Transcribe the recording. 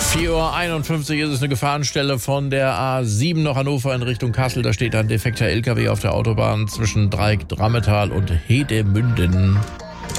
4:51 Uhr ist es, eine Gefahrenstelle von der A7 nach Hannover in Richtung Kassel. Da steht ein defekter LKW auf der Autobahn zwischen Dreieck Drammetal und Hedemünden.